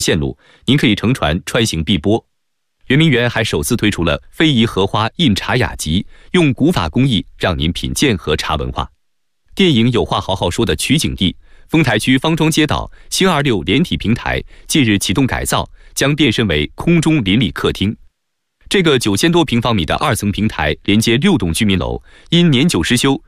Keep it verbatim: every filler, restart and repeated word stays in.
线路，您可以乘船穿行碧波。圆明园还首次推出了非遗荷花印茶雅集，用古法工艺让您品鉴和茶文化。电影《有话好好说》的取景地丰台区方庄街道星二六连体平台近日启动改造，将变身为空中邻里客厅。这个九千多平方米的二层平台连接六栋居民楼，因年久失修，